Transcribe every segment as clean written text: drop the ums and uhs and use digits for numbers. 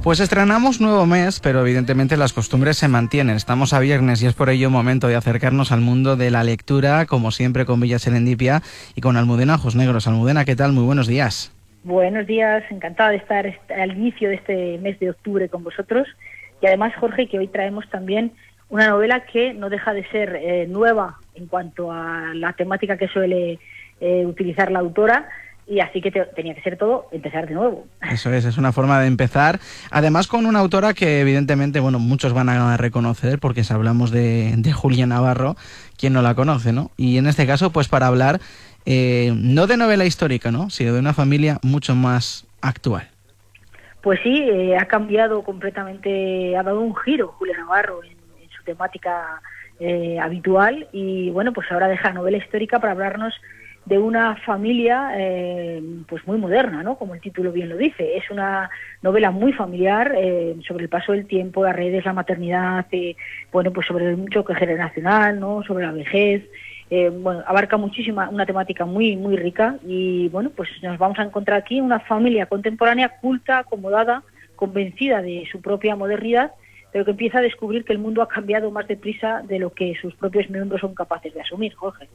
Pues estrenamos nuevo mes, pero evidentemente las costumbres se mantienen. Estamos a viernes y es por ello momento de acercarnos al mundo de la lectura, como siempre con Villa Serendipia y con Almudena Ojos Negros. Almudena, ¿qué tal? Muy buenos días. Buenos días, encantada de estar al inicio de este mes de octubre con vosotros. Y además, Jorge, que hoy traemos también una novela que no deja de ser nueva en cuanto a la temática que suele utilizar la autora. Y así que tenía que ser todo empezar de nuevo. Eso es una forma de empezar. Además con una autora que evidentemente, bueno, muchos van a reconocer porque si hablamos de Julia Navarro, ¿quién no la conoce, no? Y en este caso, pues para hablar no de novela histórica, ¿no? Sino de una familia mucho más actual. Pues sí, ha cambiado completamente, ha dado un giro Julia Navarro en su temática habitual y bueno, pues ahora deja novela histórica para hablarnos de una familia pues muy moderna, ¿no? Como el título bien lo dice. Es una novela muy familiar sobre el paso del tiempo, las redes, la maternidad, bueno, pues sobre el choque generacional, ¿no? Sobre la vejez. Bueno, abarca muchísima, una temática muy muy rica y bueno, pues nos vamos a encontrar aquí una familia contemporánea, culta, acomodada, convencida de su propia modernidad, pero que empieza a descubrir que el mundo ha cambiado más deprisa de lo que sus propios miembros son capaces de asumir, Jorge.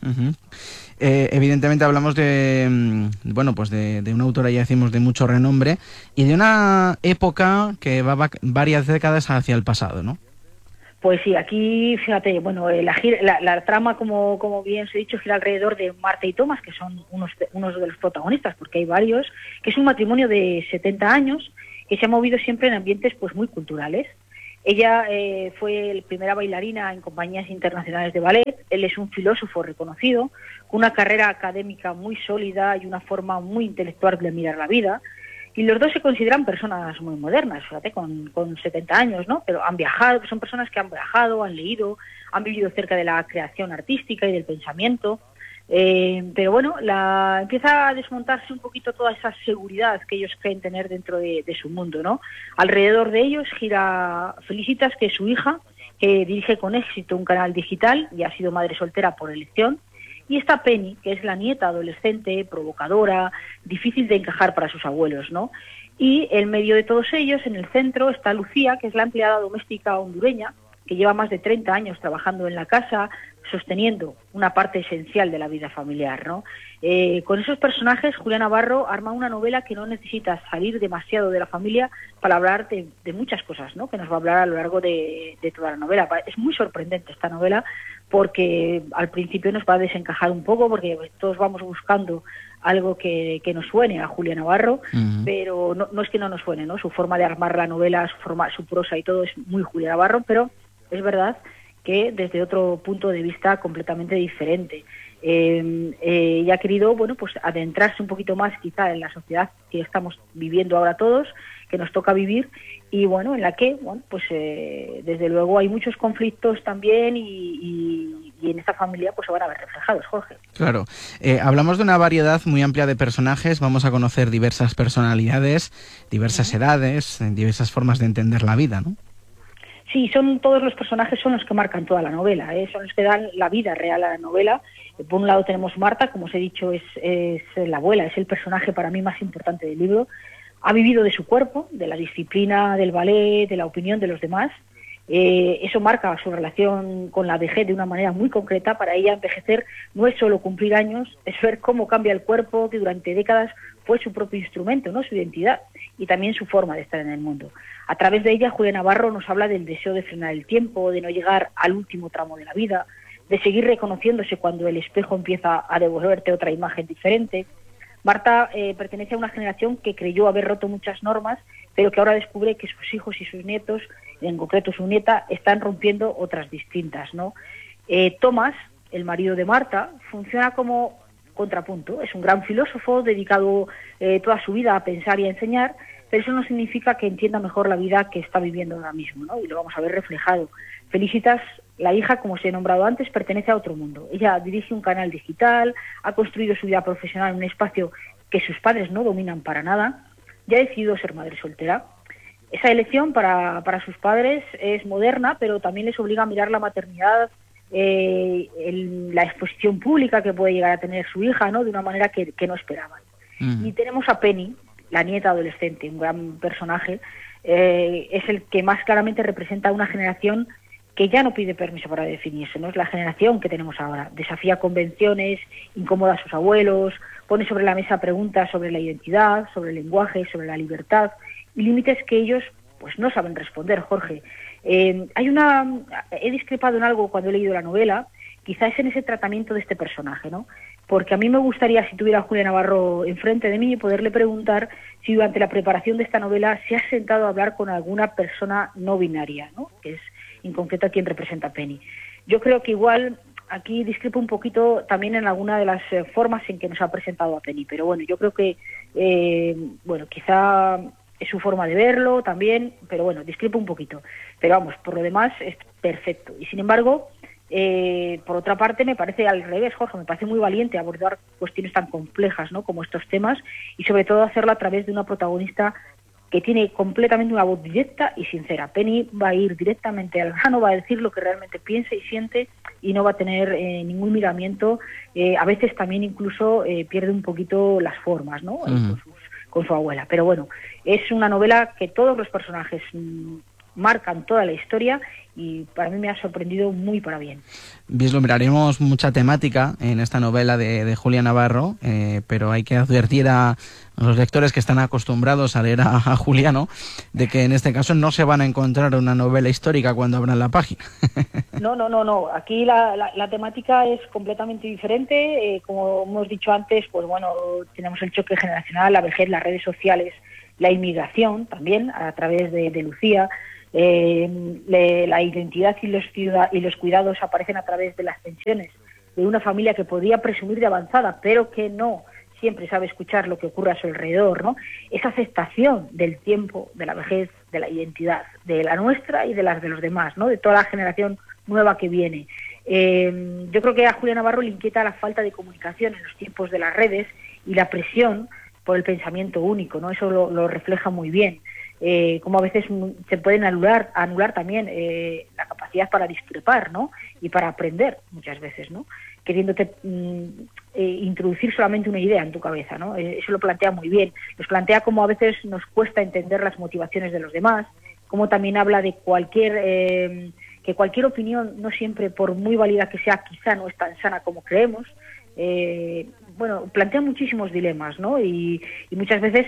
Evidentemente hablamos de bueno, pues de una autora, ya decimos, de mucho renombre y de una época que va varias décadas hacia el pasado, ¿no? Pues sí, aquí, fíjate, bueno, la trama, como bien os he dicho, gira alrededor de Marta y Tomás, que son unos de los protagonistas, porque hay varios, que es un matrimonio de 70 años que se ha movido siempre en ambientes pues muy culturales. Ella fue la primera bailarina en compañías internacionales de ballet, él es un filósofo reconocido, con una carrera académica muy sólida y una forma muy intelectual de mirar la vida, y los dos se consideran personas muy modernas, fíjate, con 70 años, ¿no? Pero han viajado, son personas que han viajado, han leído, han vivido cerca de la creación artística y del pensamiento, pero bueno, empieza a desmontarse un poquito toda esa seguridad que ellos creen tener dentro de su mundo, ¿no? Alrededor de ellos gira Felicitas, que es su hija, que dirige con éxito un canal digital y ha sido madre soltera por elección, y está Penny, que es la nieta adolescente, provocadora, difícil de encajar para sus abuelos, ¿no? Y en medio de todos ellos, en el centro, está Lucía, que es la empleada doméstica hondureña, que lleva más de 30 años trabajando en la casa, sosteniendo una parte esencial de la vida familiar, ¿no? Con esos personajes, Julia Navarro arma una novela que no necesita salir demasiado de la familia para hablar de muchas cosas, ¿no? Que nos va a hablar a lo largo de toda la novela. Es muy sorprendente esta novela porque al principio nos va a desencajar un poco porque todos vamos buscando algo que nos suene a Julia Navarro, pero no es que no nos suene, ¿no? Su forma de armar la novela, su prosa y todo es muy Julia Navarro, pero es verdad que desde otro punto de vista completamente diferente. Y ha querido, bueno, pues adentrarse un poquito más quizá en la sociedad que estamos viviendo ahora todos, que nos toca vivir, y bueno, en la que, bueno, pues desde luego hay muchos conflictos también y en esta familia pues se van a ver reflejados, Jorge. Claro, hablamos de una variedad muy amplia de personajes, vamos a conocer diversas personalidades, diversas edades, diversas formas de entender la vida, ¿no? Sí, todos los personajes son los que marcan toda la novela, son los que dan la vida real a la novela. Por un lado tenemos Marta, como os he dicho, es la abuela, es el personaje para mí más importante del libro. Ha vivido de su cuerpo, de la disciplina, del ballet, de la opinión de los demás. Eso marca su relación con la vejez de una manera muy concreta. Para ella envejecer no es solo cumplir años, es ver cómo cambia el cuerpo, que durante décadas fue su propio instrumento, ¿no? Su identidad y también su forma de estar en el mundo. A través de ella, Julia Navarro nos habla del deseo de frenar el tiempo, de no llegar al último tramo de la vida, de seguir reconociéndose cuando el espejo empieza a devolverte otra imagen diferente. Marta pertenece a una generación que creyó haber roto muchas normas, pero que ahora descubre que sus hijos y sus nietos, en concreto su nieta, están rompiendo otras distintas, ¿no? Tomás, el marido de Marta, funciona como contrapunto. Es un gran filósofo dedicado toda su vida a pensar y a enseñar, pero eso no significa que entienda mejor la vida que está viviendo ahora mismo, ¿no? Y lo vamos a ver reflejado. Felicitas, la hija, como se ha nombrado antes, pertenece a otro mundo. Ella dirige un canal digital, ha construido su vida profesional en un espacio que sus padres no dominan para nada, y ha decidido ser madre soltera. Esa elección para sus padres es moderna, pero también les obliga a mirar la maternidad, la exposición pública que puede llegar a tener su hija, ¿no? De una manera que no esperaban. Y tenemos a Penny, la nieta adolescente, un gran personaje, es el que más claramente representa una generación que ya no pide permiso para definirse, ¿no? Es la generación que tenemos ahora. Desafía convenciones, incomoda a sus abuelos, pone sobre la mesa preguntas sobre la identidad, sobre el lenguaje, sobre la libertad y límites que ellos pues no saben responder, Jorge. He discrepado en algo cuando he leído la novela, quizás en ese tratamiento de este personaje, ¿no? Porque a mí me gustaría, si tuviera a Julia Navarro enfrente de mí, poderle preguntar si durante la preparación de esta novela se ha sentado a hablar con alguna persona no binaria, ¿no? Que es en concreto a quien representa Penny. Yo creo que igual aquí discrepo un poquito también en alguna de las formas en que nos ha presentado a Penny, pero bueno, yo creo que, quizá es su forma de verlo también, pero bueno, discrepo un poquito. Pero vamos, por lo demás es perfecto. Y sin embargo, por otra parte, me parece al revés, Jorge, me parece muy valiente abordar cuestiones tan complejas, ¿no?, como estos temas, y sobre todo hacerlo a través de una protagonista que tiene completamente una voz directa y sincera. Penny va a ir directamente al grano, va a decir lo que realmente piensa y siente y no va a tener ningún miramiento. A veces también incluso pierde un poquito las formas, ¿no?, con su abuela. Pero bueno, es una novela que todos los personajes marcan toda la historia y para mí me ha sorprendido muy para bien. Vislumbraremos mucha temática en esta novela de Julia Navarro, pero hay que advertir a los lectores que están acostumbrados a leer a Juliano de que en este caso no se van a encontrar una novela histórica cuando abran la página. No. Aquí la temática es completamente diferente. Como hemos dicho antes, pues bueno, tenemos el choque generacional, la vejez, las redes sociales, la inmigración también a través de Lucía. La identidad y los cuidados aparecen a través de las tensiones de una familia que podía presumir de avanzada, pero que no siempre sabe escuchar lo que ocurre a su alrededor, ¿no? Esa aceptación del tiempo, de la vejez, de la identidad, de la nuestra y de las de los demás, ¿no?, de toda la generación nueva que viene. Yo creo que a Julia Navarro le inquieta la falta de comunicación en los tiempos de las redes y la presión por el pensamiento único, ¿no? Eso lo refleja muy bien. Como a veces se pueden anular también la capacidad para discrepar, ¿no?, y para aprender muchas veces, ¿no?, queriéndote introducir solamente una idea en tu cabeza, ¿no? Eso lo plantea muy bien. Nos plantea cómo a veces nos cuesta entender las motivaciones de los demás, cómo también habla de que cualquier opinión, no siempre por muy válida que sea, quizá no es tan sana como creemos. Plantea muchísimos dilemas, ¿no?, y muchas veces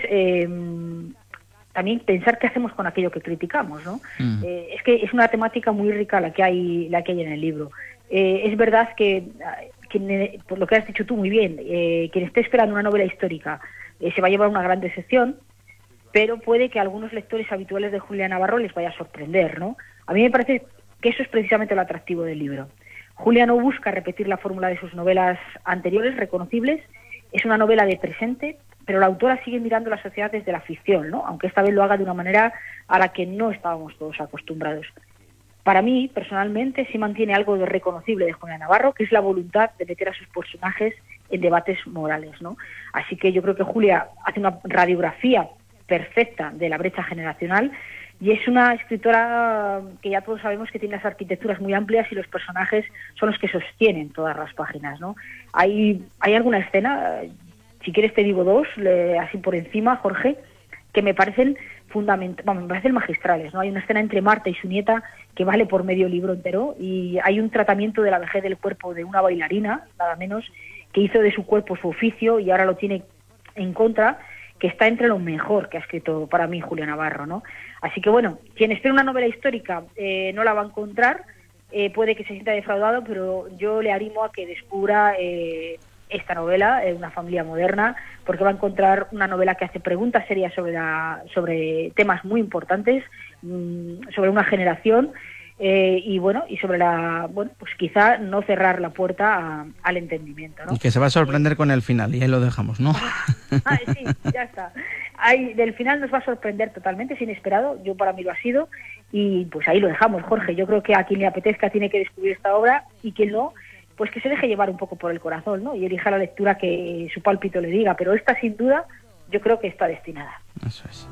también pensar qué hacemos con aquello que criticamos, ¿no? Es que es una temática muy rica la que hay en el libro. Es verdad que por lo que has dicho tú muy bien, quien esté esperando una novela histórica se va a llevar una gran decepción, pero puede que a algunos lectores habituales de Julia Navarro les vaya a sorprender, ¿no? A mí me parece que eso es precisamente lo atractivo del libro. Julia no busca repetir la fórmula de sus novelas anteriores reconocibles, es una novela de presente, pero la autora sigue mirando la sociedad desde la ficción, ¿no?, aunque esta vez lo haga de una manera a la que no estábamos todos acostumbrados. Para mí, personalmente, sí mantiene algo de reconocible de Julia Navarro, que es la voluntad de meter a sus personajes en debates morales, ¿no? Así que yo creo que Julia hace una radiografía perfecta de la brecha generacional y es una escritora que ya todos sabemos que tiene las arquitecturas muy amplias y los personajes son los que sostienen todas las páginas, ¿no? Hay alguna escena, si quieres te digo dos, así por encima, Jorge, que me parecen me parecen magistrales, ¿no? Hay una escena entre Marta y su nieta que vale por medio libro entero y hay un tratamiento de la vejez del cuerpo de una bailarina, nada menos, que hizo de su cuerpo su oficio y ahora lo tiene en contra, que está entre lo mejor que ha escrito para mí Julia Navarro, ¿no? Así que bueno, quien espera una novela histórica no la va a encontrar, puede que se sienta defraudado, pero yo le animo a que descubra esta novela, Una familia moderna, porque va a encontrar una novela que hace preguntas serias sobre temas muy importantes, sobre una generación, y sobre pues quizá no cerrar la puerta al entendimiento, ¿no? Y que se va a sorprender con el final, y ahí lo dejamos, ¿no? Sí, ya está. Del final nos va a sorprender totalmente, es inesperado, para mí lo ha sido, y pues ahí lo dejamos, Jorge. Yo creo que a quien le apetezca tiene que descubrir esta obra, y quien no, pues que se deje llevar un poco por el corazón, ¿no? Y elija la lectura que su pálpito le diga, pero esta sin duda yo creo que está destinada. Eso es.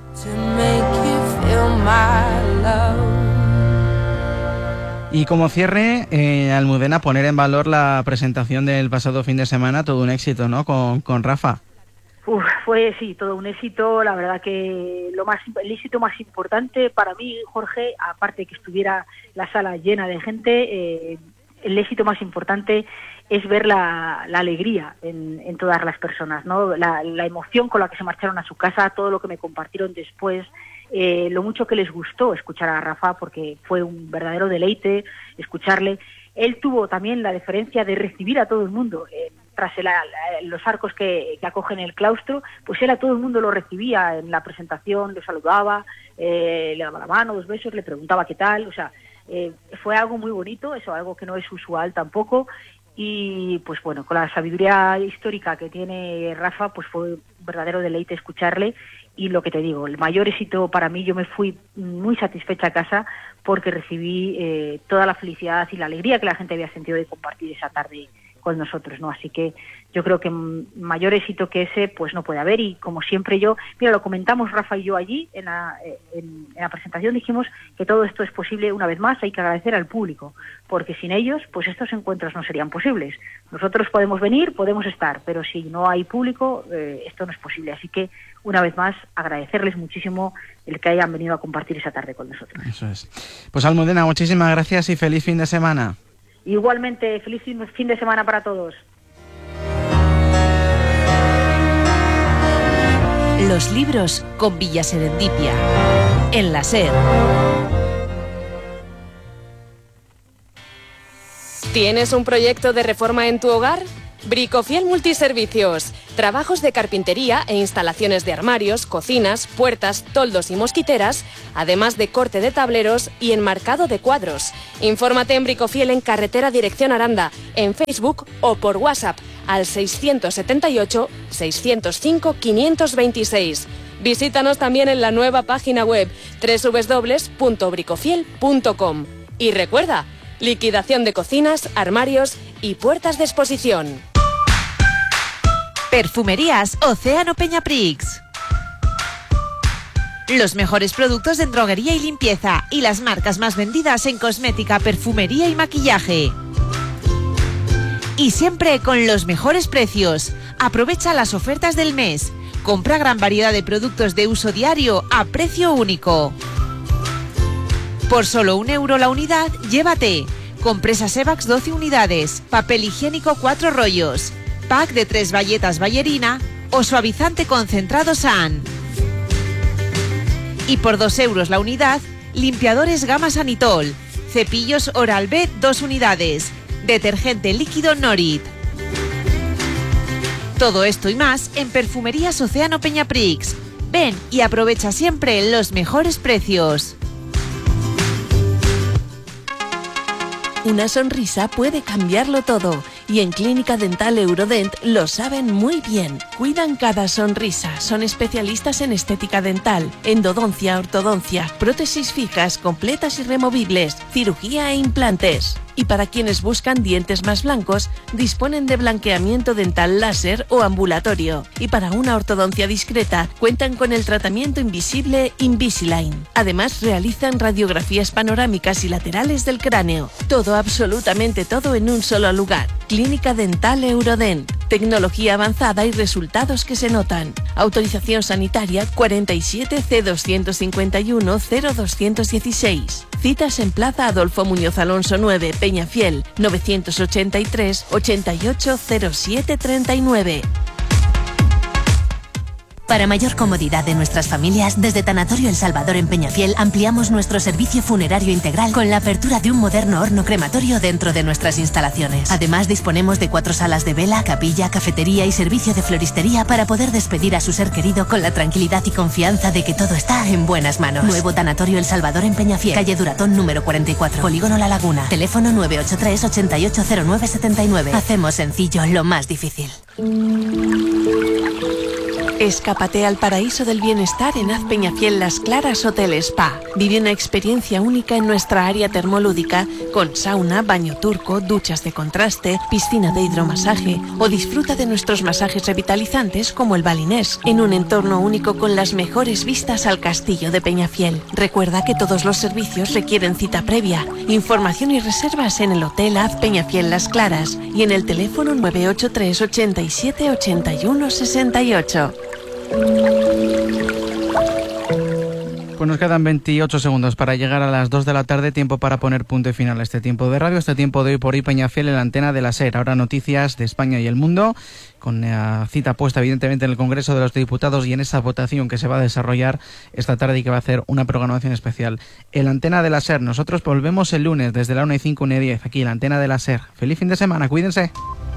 Y como cierre, Almudena, poner en valor la presentación del pasado fin de semana, todo un éxito, ¿no?, con Rafa. Fue sí, todo un éxito. La verdad que el éxito más importante para mí, Jorge, aparte de que estuviera la sala llena de gente, el éxito más importante es ver la alegría en todas las personas, ¿no? La emoción con la que se marcharon a su casa, todo lo que me compartieron después, lo mucho que les gustó escuchar a Rafa, porque fue un verdadero deleite escucharle. Él tuvo también la deferencia de recibir a todo el mundo. Tras los arcos que acogen el claustro, pues él a todo el mundo lo recibía en la presentación, lo saludaba, le daba la mano, 2 besos, le preguntaba qué tal, o sea, fue algo muy bonito, eso algo que no es usual tampoco, y pues bueno, con la sabiduría histórica que tiene Rafa, pues fue un verdadero deleite escucharle. Y lo que te digo, el mayor éxito para mí, yo me fui muy satisfecha a casa porque recibí toda la felicidad y la alegría que la gente había sentido de compartir esa tarde con nosotros, ¿no? Así que yo creo que mayor éxito que ese pues no puede haber. Y como siempre mira, lo comentamos Rafa y yo allí en la presentación, dijimos que todo esto es posible. Una vez más hay que agradecer al público, porque sin ellos pues estos encuentros no serían posibles. Nosotros podemos venir, podemos estar, pero si no hay público esto no es posible. Así que una vez más agradecerles muchísimo el que hayan venido a compartir esa tarde con nosotros. Eso es. Pues Almudena, muchísimas gracias y feliz fin de semana. Igualmente, feliz fin de semana para todos. Los libros con Villa Serendipia, en la SER. ¿Tienes un proyecto de reforma en tu hogar? Bricofiel Multiservicios. Trabajos de carpintería e instalaciones de armarios, cocinas, puertas, toldos y mosquiteras, además de corte de tableros y enmarcado de cuadros. Infórmate en Bricofiel en Carretera Dirección Aranda, en Facebook o por WhatsApp al 678 605 526. Visítanos también en la nueva página web www.bricofiel.com. Y recuerda, liquidación de cocinas, armarios y puertas de exposición. Perfumerías Océano Peñaprix. Los mejores productos en droguería y limpieza y las marcas más vendidas en cosmética, perfumería y maquillaje. Y siempre con los mejores precios. Aprovecha las ofertas del mes. Compra gran variedad de productos de uso diario a precio único. Por solo €1 la unidad, llévate compresas Evax 12 unidades, papel higiénico 4 rollos, pack de 3 bayetas Ballerina o suavizante concentrado San. Y por €2 la unidad, limpiadores Gama Sanitol, cepillos Oral-B 2 unidades, detergente líquido Norit. Todo esto y más en Perfumerías Océano Peñaprix. Ven y aprovecha siempre los mejores precios. Una sonrisa puede cambiarlo todo y en Clínica Dental Eurodent lo saben muy bien. Cuidan cada sonrisa, son especialistas en estética dental, endodoncia, ortodoncia, prótesis fijas, completas y removibles, cirugía e implantes. Y para quienes buscan dientes más blancos, disponen de blanqueamiento dental láser o ambulatorio. Y para una ortodoncia discreta, cuentan con el tratamiento invisible Invisalign. Además, realizan radiografías panorámicas y laterales del cráneo. Todo, absolutamente todo en un solo lugar. Clínica Dental Eurodent. Tecnología avanzada y resultados que se notan. Autorización sanitaria 47 C251 0216. Citas en Plaza Adolfo Muñoz Alonso 9, Peñafiel, 983 88 07 39. Para mayor comodidad de nuestras familias, desde Tanatorio El Salvador en Peñafiel ampliamos nuestro servicio funerario integral con la apertura de un moderno horno crematorio dentro de nuestras instalaciones. Además, disponemos de 4 salas de vela, capilla, cafetería y servicio de floristería para poder despedir a su ser querido con la tranquilidad y confianza de que todo está en buenas manos. Nuevo Tanatorio El Salvador en Peñafiel, calle Duratón número 44, Polígono La Laguna. Teléfono 983 880979. Hacemos sencillo lo más difícil. Escápate al paraíso del bienestar en Haz Peñafiel Las Claras Hotel Spa. Vive una experiencia única en nuestra área termolúdica con sauna, baño turco, duchas de contraste, piscina de hidromasaje o disfruta de nuestros masajes revitalizantes como el balinés en un entorno único con las mejores vistas al castillo de Peñafiel. Recuerda que todos los servicios requieren cita previa. Información y reservas en el Hotel Haz Peñafiel Las Claras y en el teléfono 983 87 81 68. Pues nos quedan 28 segundos para llegar a las 2 de la tarde, tiempo para poner punto y final a este tiempo de radio, este tiempo de Hoy por Hoy Peñafiel en la antena de la SER. Ahora noticias de España y el mundo, con la cita puesta evidentemente en el Congreso de los Diputados y en esa votación que se va a desarrollar esta tarde y que va a hacer una programación especial en la antena de la SER. Nosotros volvemos el lunes desde la 1:05, 1:10, aquí en la antena de la SER. Feliz fin de semana, cuídense.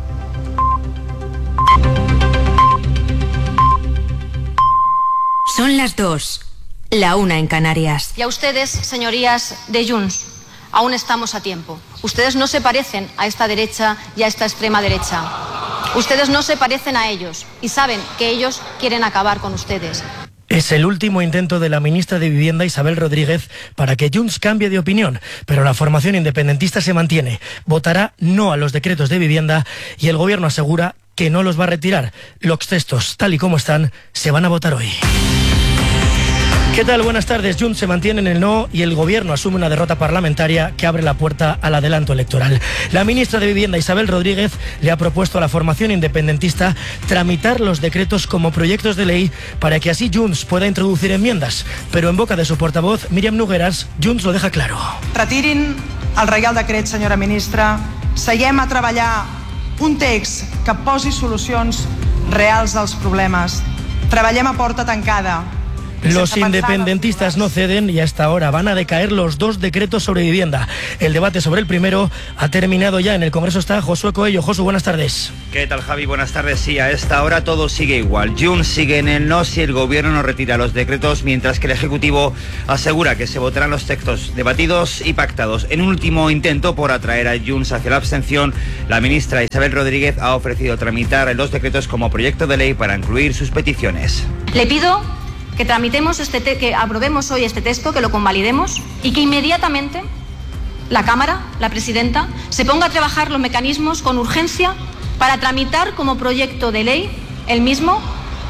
Son las 2, la 1 en Canarias. Y a ustedes, señorías de Junts, aún estamos a tiempo. Ustedes no se parecen a esta derecha y a esta extrema derecha. Ustedes no se parecen a ellos y saben que ellos quieren acabar con ustedes. Es el último intento de la ministra de Vivienda, Isabel Rodríguez, para que Junts cambie de opinión, pero la formación independentista se mantiene. Votará no a los decretos de vivienda y el gobierno asegura que no los va a retirar. Los textos, tal y como están, se van a votar hoy. ¿Qué tal? Buenas tardes. Junts se mantiene en el no y el gobierno asume una derrota parlamentaria que abre la puerta al adelanto electoral. La ministra de Vivienda, Isabel Rodríguez, le ha propuesto a la formación independentista tramitar los decretos como proyectos de ley para que así Junts pueda introducir enmiendas. Pero en boca de su portavoz, Míriam Nogueras, Junts lo deja claro. Retirin el Reial Decret, senyora ministra. Seguem a treballar un text que posi solucions reals als problemes. Treballem a porta tancada. Los independentistas no ceden y hasta ahora van a decaer los dos decretos sobre vivienda. El debate sobre el primero ha terminado ya. En el Congreso está Josué Coello. Josu, buenas tardes. ¿Qué tal, Javi? Buenas tardes. Sí, a esta hora todo sigue igual. Junts sigue en el no si el gobierno no retira los decretos, mientras que el Ejecutivo asegura que se votarán los textos debatidos y pactados. En un último intento por atraer a Junts hacia la abstención, la ministra Isabel Rodríguez ha ofrecido tramitar los decretos como proyecto de ley para incluir sus peticiones. Le pido que tramitemos que aprobemos hoy este texto, que lo convalidemos y que inmediatamente la Cámara, la presidenta, se ponga a trabajar los mecanismos con urgencia para tramitar como proyecto de ley el mismo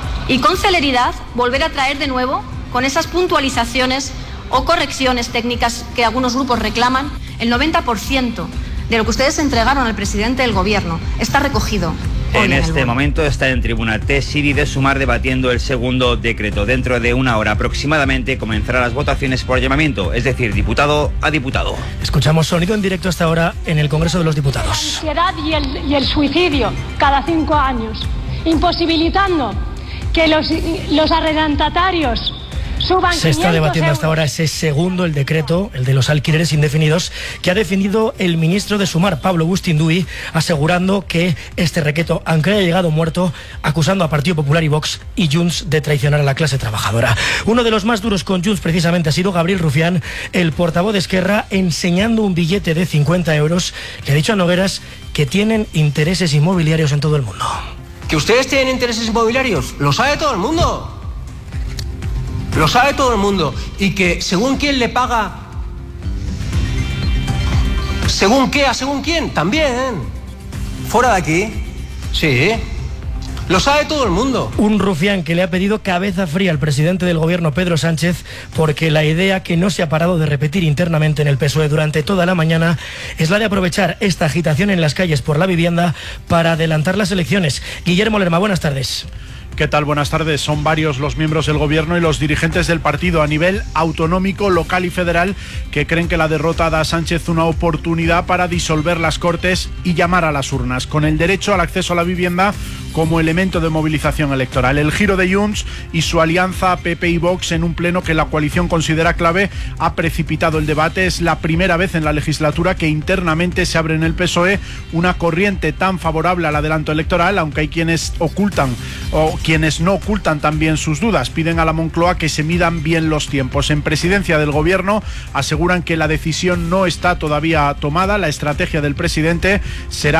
y con celeridad volver a traer de nuevo con esas puntualizaciones o correcciones técnicas que algunos grupos reclaman. El 90% de lo que ustedes entregaron al presidente del Gobierno está recogido. En este momento está en tribuna Tesiri de Sumar debatiendo el segundo decreto. Dentro de una hora aproximadamente comenzarán las votaciones por llamamiento, es decir, diputado a diputado. Escuchamos sonido en directo hasta ahora en el Congreso de los Diputados. La ansiedad y el suicidio cada 5 años, imposibilitando que los arrendatarios suban. Se está debatiendo hasta ahora ese segundo, el decreto, el de los alquileres indefinidos, que ha defendido el ministro de Sumar, Pablo Bustinduy, asegurando que este decreto, aunque haya llegado muerto, acusando a Partido Popular y Vox y Junts de traicionar a la clase trabajadora. Uno de los más duros con Junts precisamente ha sido Gabriel Rufián, el portavoz de Esquerra, enseñando un billete de 50 euros, que ha dicho a Nogueras que tienen intereses inmobiliarios en todo el mundo. ¿Que ustedes tienen intereses inmobiliarios? Lo sabe todo el mundo. Lo sabe todo el mundo. Y que según quién le paga, según qué, a según quién, también. Fuera de aquí. Sí. Lo sabe todo el mundo. Un Rufián que le ha pedido cabeza fría al presidente del gobierno, Pedro Sánchez, porque la idea que no se ha parado de repetir internamente en el PSOE durante toda la mañana es la de aprovechar esta agitación en las calles por la vivienda para adelantar las elecciones. Guillermo Lerma, buenas tardes. ¿Qué tal? Buenas tardes. Son varios los miembros del gobierno y los dirigentes del partido a nivel autonómico, local y federal que creen que la derrota da a Sánchez una oportunidad para disolver las Cortes y llamar a las urnas, con el derecho al acceso a la vivienda como elemento de movilización electoral. El giro de Junts y su alianza PP y Vox en un pleno que la coalición considera clave ha precipitado el debate. Es la primera vez en la legislatura que internamente se abre en el PSOE una corriente tan favorable al adelanto electoral, aunque hay quienes ocultan o quienes no ocultan también sus dudas. Piden a la Moncloa que se midan bien los tiempos. En presidencia del gobierno aseguran que la decisión no está todavía tomada. La estrategia del presidente será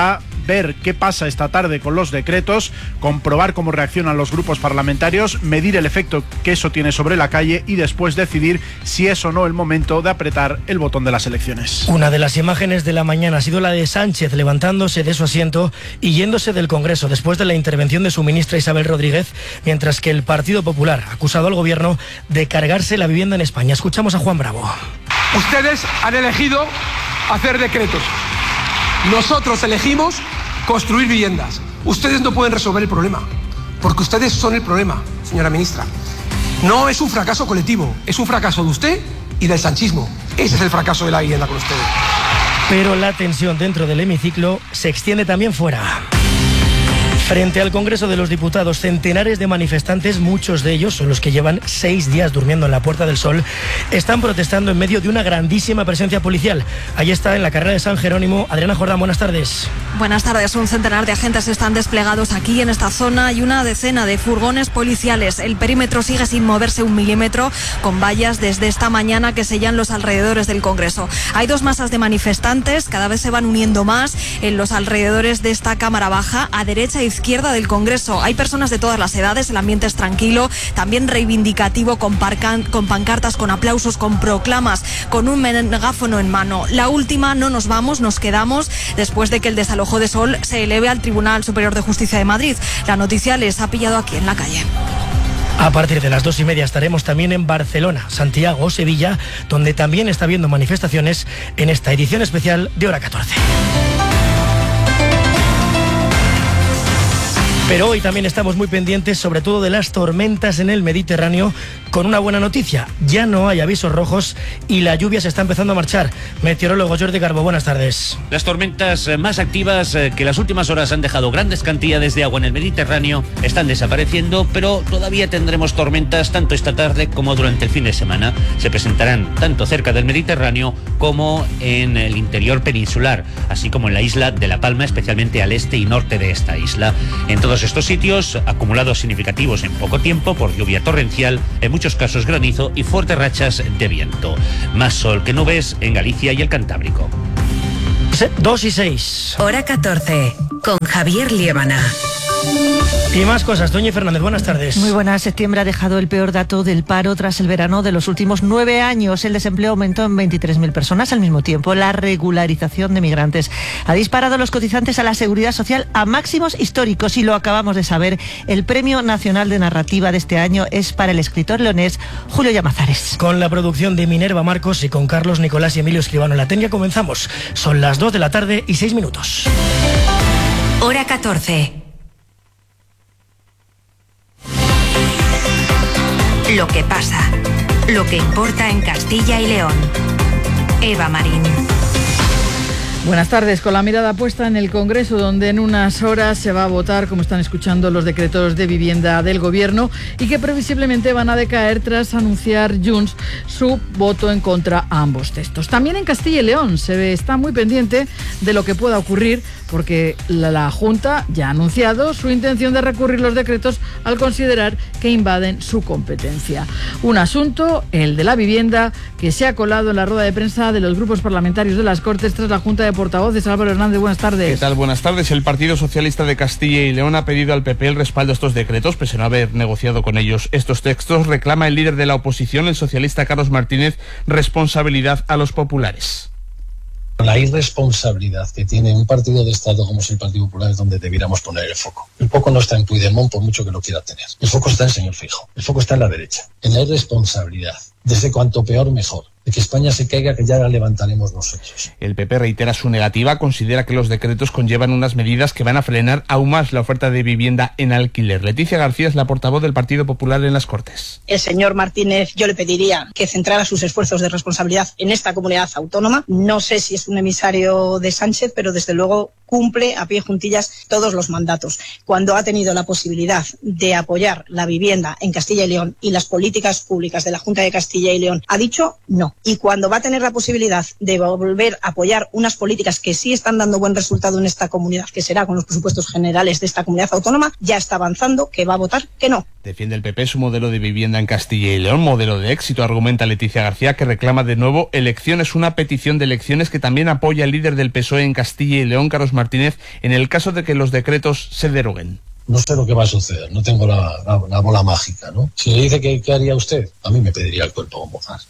ver qué pasa esta tarde con los decretos, comprobar cómo reaccionan los grupos parlamentarios, medir el efecto que eso tiene sobre la calle y después decidir si es o no el momento de apretar el botón de las elecciones. Una de las imágenes de la mañana ha sido la de Sánchez levantándose de su asiento y yéndose del Congreso después de la intervención de su ministra Isabel Rodríguez, mientras que el Partido Popular ha acusado al gobierno de cargarse la vivienda en España. Escuchamos a Juan Bravo. Ustedes han elegido hacer decretos. Nosotros elegimos construir viviendas. Ustedes no pueden resolver el problema, porque ustedes son el problema, señora ministra. No es un fracaso colectivo, es un fracaso de usted y del sanchismo. Ese es el fracaso de la vivienda con ustedes. Pero la tensión dentro del hemiciclo se extiende también fuera. Frente al Congreso de los Diputados, centenares de manifestantes, muchos de ellos son los que llevan 6 días durmiendo en la Puerta del Sol, están protestando en medio de una grandísima presencia policial. Ahí está, en la carrera de San Jerónimo. Adriana Jordán, buenas tardes. Buenas tardes. Un centenar de agentes están desplegados aquí en esta zona y una decena de furgones policiales. El perímetro sigue sin moverse un milímetro, con vallas desde esta mañana que sellan los alrededores del Congreso. Hay 2 masas de manifestantes, cada vez se van uniendo más en los alrededores de esta Cámara Baja, a derecha e izquierda del Congreso. Hay personas de todas las edades, el ambiente es tranquilo, también reivindicativo, con pancartas, con aplausos, con proclamas, con un megáfono en mano. La última: no nos vamos, nos quedamos, después de que el desalojo de Sol se eleve al Tribunal Superior de Justicia de Madrid. La noticia les ha pillado aquí en la calle. A partir de las 2:30 estaremos también en Barcelona, Santiago o Sevilla, donde también está habiendo manifestaciones en esta edición especial de Hora 14. Pero hoy también estamos muy pendientes, sobre todo de las tormentas en el Mediterráneo, con una buena noticia: ya no hay avisos rojos y la lluvia se está empezando a marchar. Meteorólogo Jordi Garbo, buenas tardes. Las tormentas más activas, que las últimas horas han dejado grandes cantidades de agua en el Mediterráneo, están desapareciendo, pero todavía tendremos tormentas tanto esta tarde como durante el fin de semana. Se presentarán tanto cerca del Mediterráneo como en el interior peninsular, así como en la isla de La Palma, especialmente al este y norte de esta isla. En todos estos sitios, acumulados significativos en poco tiempo por lluvia torrencial, en muchos casos granizo y fuertes rachas de viento. Más sol que nubes en Galicia y el Cantábrico. 2:06. Hora 14, con Javier Liébana. Y más cosas. Doña Fernández, buenas tardes. Muy buenas. Septiembre ha dejado el peor dato del paro tras el verano de los últimos 9 años. El desempleo aumentó en 23.000 personas. Al mismo tiempo, la regularización de migrantes ha disparado los cotizantes a la Seguridad Social a máximos históricos. Y lo acabamos de saber, el Premio Nacional de Narrativa de este año es para el escritor leonés Julio Llamazares. Con la producción de Minerva Marcos y con Carlos Nicolás y Emilio Escribano en la técnica comenzamos. Son las 2 de la tarde y 6 minutos. Hora 14. Lo que pasa, lo que importa en Castilla y León. Eva Marín. Buenas tardes. Con la mirada puesta en el Congreso, donde en unas horas se va a votar, como están escuchando, los decretos de vivienda del Gobierno y que previsiblemente van a decaer tras anunciar Junts su voto en contra a ambos textos. También en Castilla y León se está muy pendiente de lo que pueda ocurrir, porque la Junta ya ha anunciado su intención de recurrir los decretos al considerar que invaden su competencia. Un asunto, el de la vivienda, que se ha colado en la rueda de prensa de los grupos parlamentarios de las Cortes tras la Junta de Portavoces. Álvaro Hernández, buenas tardes. ¿Qué tal? Buenas tardes. El Partido Socialista de Castilla y León ha pedido al PP el respaldo a estos decretos, pese a no haber negociado con ellos estos textos. Reclama el líder de la oposición, el socialista Carlos Martínez, responsabilidad a los populares. La irresponsabilidad que tiene un partido de Estado como es el Partido Popular es donde debiéramos poner el foco. El foco no está en Puigdemont, por mucho que lo quiera tener. El foco está en el señor Feijóo. El foco está en la derecha. En la irresponsabilidad. Desde cuanto peor, mejor. De que España se caiga, que ya la levantaremos nosotros. El PP reitera su negativa, considera que los decretos conllevan unas medidas que van a frenar aún más la oferta de vivienda en alquiler. Leticia García es la portavoz del Partido Popular en las Cortes. El señor Martínez, yo le pediría que centrara sus esfuerzos de responsabilidad en esta comunidad autónoma. No sé si es un emisario de Sánchez, pero desde luego cumple a pie juntillas todos los mandatos. Cuando ha tenido la posibilidad de apoyar la vivienda en Castilla y León y las políticas públicas de la Junta de Castilla y León, ha dicho no. Y cuando va a tener la posibilidad de volver a apoyar unas políticas que sí están dando buen resultado en esta comunidad, que será con los presupuestos generales de esta comunidad autónoma, ya está avanzando que va a votar que no. Defiende el PP su modelo de vivienda en Castilla y León, modelo de éxito, argumenta Leticia García, que reclama de nuevo elecciones, una petición de elecciones que también apoya el líder del PSOE en Castilla y León, Carlos Martínez en el caso de que los decretos se deroguen. No sé lo que va a suceder, no tengo la bola mágica, ¿no? Si le dice que haría usted, a mí me pediría el cuerpo con Bogar.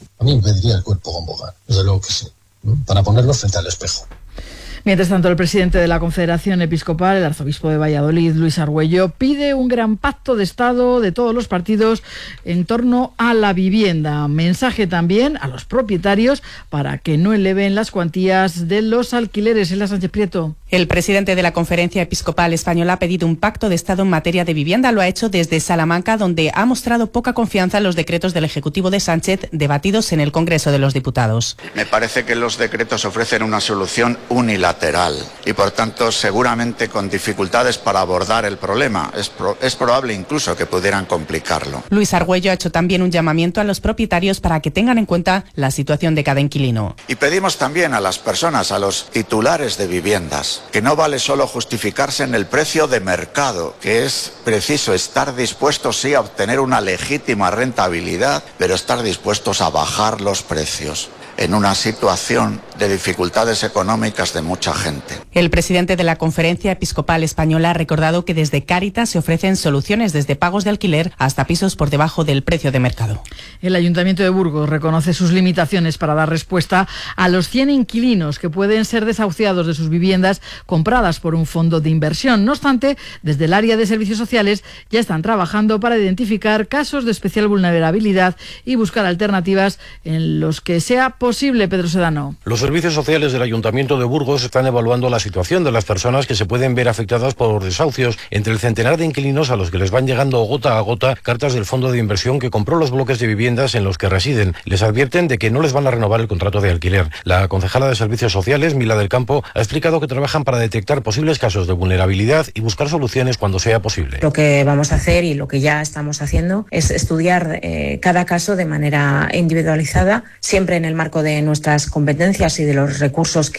Desde luego que sí, ¿no? Para ponerlo frente al espejo. Mientras tanto, el presidente de la Confederación Episcopal, el arzobispo de Valladolid, Luis Argüello, pide un gran pacto de Estado de todos los partidos en torno a la vivienda. Mensaje también a los propietarios para que no eleven las cuantías de los alquileres. Ela Sánchez Prieto. El presidente de la Conferencia Episcopal Española ha pedido un pacto de Estado en materia de vivienda. Lo ha hecho desde Salamanca, donde ha mostrado poca confianza en los decretos del Ejecutivo de Sánchez debatidos en el Congreso de los Diputados. Me parece que los decretos ofrecen una solución unilateral y, por tanto, seguramente con dificultades para abordar el problema. Es probable incluso que pudieran complicarlo. Luis Argüello ha hecho también un llamamiento a los propietarios para que tengan en cuenta la situación de cada inquilino. Y pedimos también a las personas, a los titulares de viviendas, que no vale solo justificarse en el precio de mercado, que es preciso estar dispuestos sí a obtener una legítima rentabilidad, pero estar dispuestos a bajar los precios en una situación de dificultades económicas de mucha gente. El presidente de la Conferencia Episcopal Española ha recordado que desde Cáritas se ofrecen soluciones desde pagos de alquiler hasta pisos por debajo del precio de mercado. El Ayuntamiento de Burgos reconoce sus limitaciones para dar respuesta a los 100 inquilinos que pueden ser desahuciados de sus viviendas compradas por un fondo de inversión. No obstante, desde el área de servicios sociales ya están trabajando para identificar casos de especial vulnerabilidad y buscar alternativas en los que sea posible. Pedro Sedano. Los servicios sociales del Ayuntamiento de Burgos están evaluando la situación de las personas que se pueden ver afectadas por desahucios entre el centenar de inquilinos a los que les van llegando gota a gota cartas del fondo de inversión que compró los bloques de viviendas en los que residen. Les advierten de que no les van a renovar el contrato de alquiler. La concejala de Servicios Sociales, Mila del Campo, ha explicado que trabajan para detectar posibles casos de vulnerabilidad y buscar soluciones cuando sea posible. Lo que vamos a hacer y lo que ya estamos haciendo es estudiar cada caso de manera individualizada, siempre en el marco de nuestras competencias y de los recursos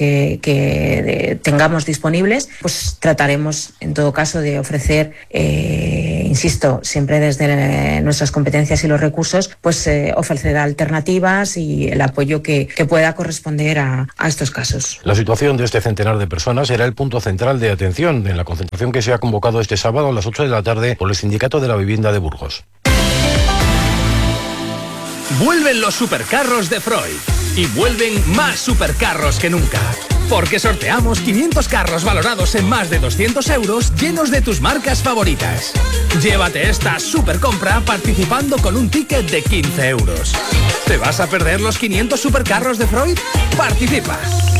que tengamos disponibles. Pues trataremos en todo caso de ofrecer, insisto, siempre desde nuestras competencias y los recursos, pues ofrecer alternativas y el apoyo que pueda corresponder a estos casos. La situación de este centenar de personas será el punto central de atención en la concentración que se ha convocado este sábado a las 8 de la tarde por el Sindicato de la Vivienda de Burgos. Vuelven los supercarros de Freud y vuelven más supercarros que nunca. Porque sorteamos 500 carros valorados en más de 200 euros llenos de tus marcas favoritas. Llévate esta supercompra participando con un ticket de 15 euros. ¿Te vas a perder los 500 supercarros de Freud? ¡Participa!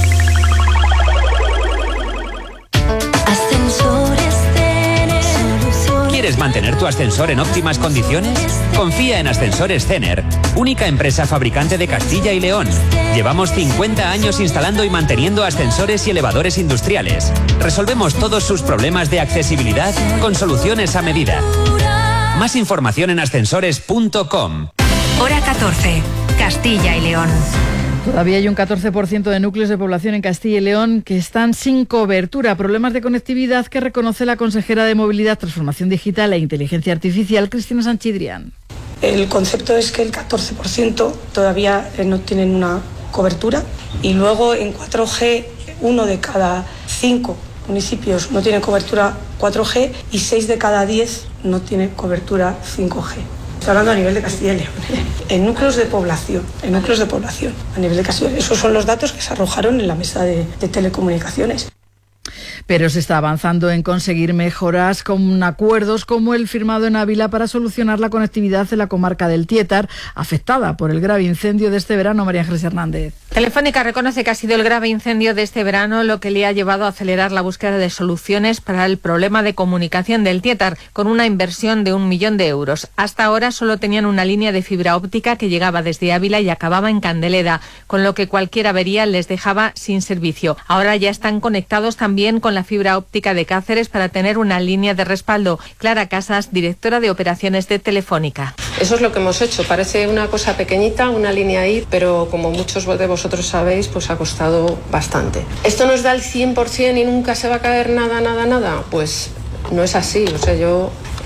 ¿Quieres mantener tu ascensor en óptimas condiciones? Confía en Ascensores Cener, única empresa fabricante de Castilla y León. Llevamos 50 años instalando y manteniendo ascensores y elevadores industriales. Resolvemos todos sus problemas de accesibilidad con soluciones a medida. Más información en ascensores.com. Hora 14, Castilla y León. Todavía hay un 14% de núcleos de población en Castilla y León que están sin cobertura. Problemas de conectividad que reconoce la consejera de Movilidad, Transformación Digital e Inteligencia Artificial, Cristina Sanchidrián. El concepto es que el 14% todavía no tienen una cobertura y luego en 4G 1 de cada 5 municipios no tiene cobertura 4G y 6 de cada 10 no tiene cobertura 5G. Estoy hablando a nivel de Castilla y León, en núcleos de población, a nivel de Castilla y León. Esos son los datos que se arrojaron en la mesa de telecomunicaciones. Pero se está avanzando en conseguir mejoras con acuerdos como el firmado en Ávila para solucionar la conectividad de la comarca del Tietar, afectada por el grave incendio de este verano. María Ángeles Hernández. Telefónica reconoce que ha sido el grave incendio de este verano lo que le ha llevado a acelerar la búsqueda de soluciones para el problema de comunicación del Tietar, con una inversión de 1 millón de euros. Hasta ahora solo tenían una línea de fibra óptica que llegaba desde Ávila y acababa en Candeleda, con lo que cualquier avería les dejaba sin servicio. Ahora ya están conectados también con la fibra óptica de Cáceres para tener una línea de respaldo. Clara Casas, directora de operaciones de Telefónica. Eso es lo que hemos hecho. Parece una cosa pequeñita, una línea ahí, pero como muchos de vosotros sabéis, pues ha costado bastante. ¿Esto nos da el 100% y nunca se va a caer nada? Pues no es así. O sea, yo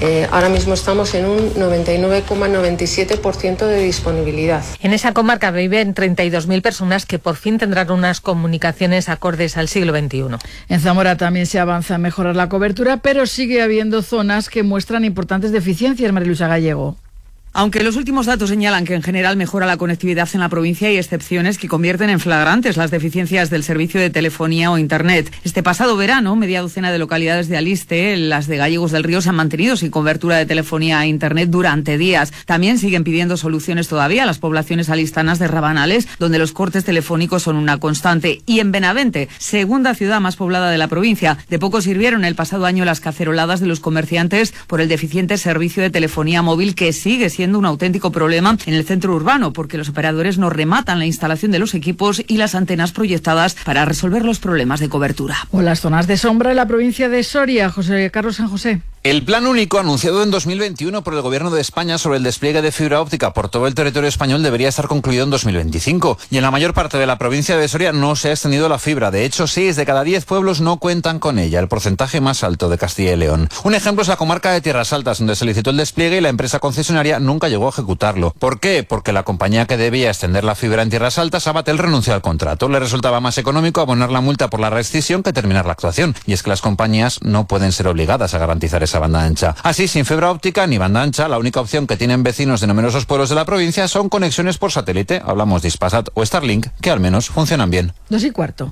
Ahora mismo estamos en un 99,97% de disponibilidad. En esa comarca viven 32.000 personas que por fin tendrán unas comunicaciones acordes al siglo XXI. En Zamora también se avanza en mejorar la cobertura, pero sigue habiendo zonas que muestran importantes deficiencias, María Luisa Gallego. Aunque los últimos datos señalan que en general mejora la conectividad en la provincia, hay excepciones que convierten en flagrantes las deficiencias del servicio de telefonía o internet. Este pasado verano, media docena de localidades de Aliste, las de Gallegos del Río, se han mantenido sin cobertura de telefonía e internet durante días. También siguen pidiendo soluciones todavía las poblaciones alistanas de Rabanales, donde los cortes telefónicos son una constante. Y en Benavente, segunda ciudad más poblada de la provincia, de poco sirvieron el pasado año las caceroladas de los comerciantes por el deficiente servicio de telefonía móvil, que sigue siendo un auténtico problema en el centro urbano, porque los operadores no rematan la instalación de los equipos y las antenas proyectadas para resolver los problemas de cobertura. O las zonas de sombra en la provincia de Soria, José Carlos San José. El plan único anunciado en 2021 por el Gobierno de España sobre el despliegue de fibra óptica por todo el territorio español debería estar concluido en 2025. Y en la mayor parte de la provincia de Soria no se ha extendido la fibra. De hecho, 6 de cada 10 pueblos no cuentan con ella, el porcentaje más alto de Castilla y León. Un ejemplo es la comarca de Tierras Altas, donde se licitó el despliegue y la empresa concesionaria nunca llegó a ejecutarlo. ¿Por qué? Porque la compañía que debía extender la fibra en Tierras Altas, Abatel, renunció al contrato. Le resultaba más económico abonar la multa por la rescisión que terminar la actuación. Y es que las compañías no pueden ser obligadas a garantizar esa banda ancha. Así, sin fibra óptica ni banda ancha, la única opción que tienen vecinos de numerosos pueblos de la provincia son conexiones por satélite. Hablamos de Hispasat o Starlink, que al menos funcionan bien. 2:15.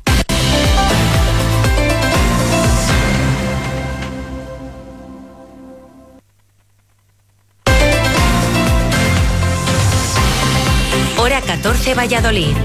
Hora 14, Valladolid.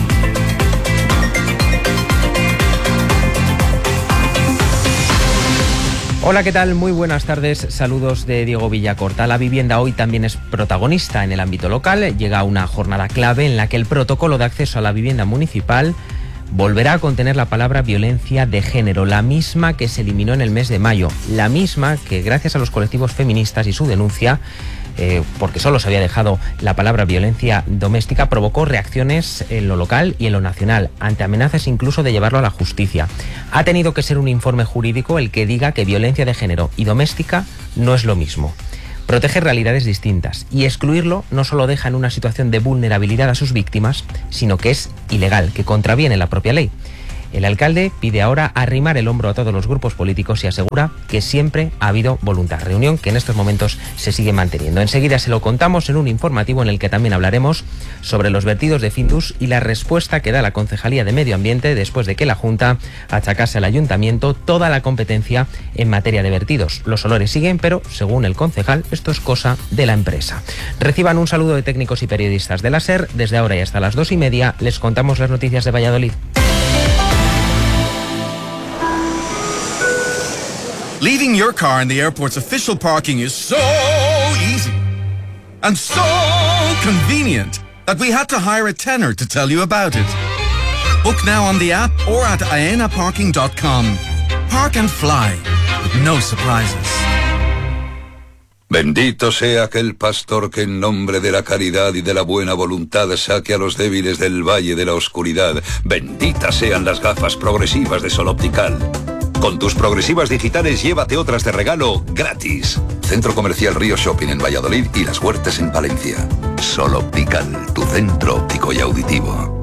Hola, ¿qué tal? Muy buenas tardes. Saludos de Diego Villacorta. La vivienda hoy también es protagonista en el ámbito local. Llega una jornada clave en la que el protocolo de acceso a la vivienda municipal volverá a contener la palabra violencia de género, la misma que se eliminó en el mes de mayo, la misma que gracias a los colectivos feministas y su denuncia, porque solo se había dejado la palabra violencia doméstica, provocó reacciones en lo local y en lo nacional, ante amenazas incluso de llevarlo a la justicia. Ha tenido que ser un informe jurídico el que diga que violencia de género y doméstica no es lo mismo. Protege realidades distintas y excluirlo no solo deja en una situación de vulnerabilidad a sus víctimas, sino que es ilegal, que contraviene la propia ley. El alcalde pide ahora arrimar el hombro a todos los grupos políticos y asegura que siempre ha habido voluntad. Reunión que en estos momentos se sigue manteniendo. Enseguida se lo contamos en un informativo en el que también hablaremos sobre los vertidos de Findus y la respuesta que da la Concejalía de Medio Ambiente después de que la Junta achacase al Ayuntamiento toda la competencia en materia de vertidos. Los olores siguen, pero según el concejal, esto es cosa de la empresa. Reciban un saludo de técnicos y periodistas de la SER. Desde ahora y hasta las 2:30 les contamos las noticias de Valladolid. Leaving your car in the airport's official parking is so easy and so convenient that we had to hire a tenor to tell you about it. Book now on the app or at aenaparking.com. Park and fly with no surprises. Bendito sea aquel pastor que en nombre de la caridad y de la buena voluntad saque a los débiles del valle de la oscuridad. Benditas sean las gafas progresivas de Sol Optical. Con tus progresivas digitales llévate otras de regalo gratis. Centro Comercial Río Shopping en Valladolid y Las Huertas en Palencia. Sol Optical, tu centro óptico y auditivo.